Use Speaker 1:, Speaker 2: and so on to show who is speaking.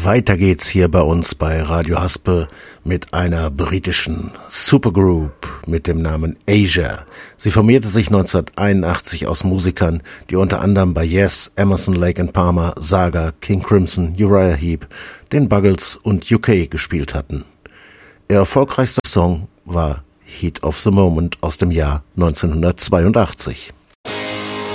Speaker 1: Weiter geht's hier bei uns bei Radio Haspe mit einer britischen Supergroup mit dem Namen Asia. Sie formierte sich 1981 aus Musikern, die unter anderem bei Yes, Emerson, Lake and Palmer, Saga, King Crimson, Uriah Heep, den Buggles und UK gespielt hatten. Ihr erfolgreichster Song war Heat of the Moment aus dem Jahr 1982.